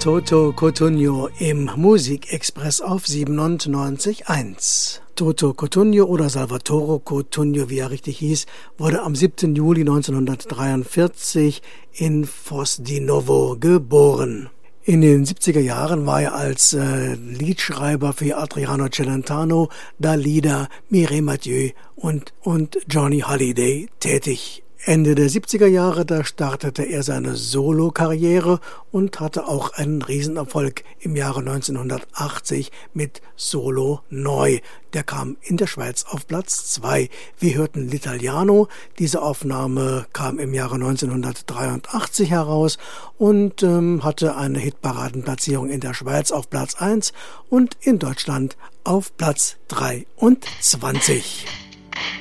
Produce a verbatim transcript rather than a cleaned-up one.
Toto Cotugno im Musikexpress auf siebenundneunzig Komma eins. Toto Cotugno oder Salvatore Cotugno, wie er richtig hieß, wurde am siebten Juli neunzehnhundertdreiundvierzig in Fos di Novo geboren. In den siebziger Jahren war er als äh, Liedschreiber für Adriano Celentano, Dalida, Mireille Mathieu und, und Johnny Hallyday tätig. Ende der siebziger Jahre, da startete er seine Solo-Karriere und hatte auch einen Riesenerfolg im Jahre neunzehnhundertachtzig mit Solo Neu. Der kam in der Schweiz auf Platz zwei. Wir hörten L'Italiano. Diese Aufnahme kam im Jahre neunzehnhundertdreiundachtzig heraus und ähm, hatte eine Hitparadenplatzierung in der Schweiz auf Platz eins und in Deutschland auf Platz dreiundzwanzig.